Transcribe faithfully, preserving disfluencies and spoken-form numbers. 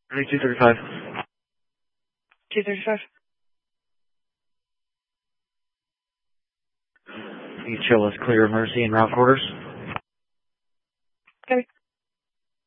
Ready, two thirty-five. two thirty-five. You show us clear emergency and route orders.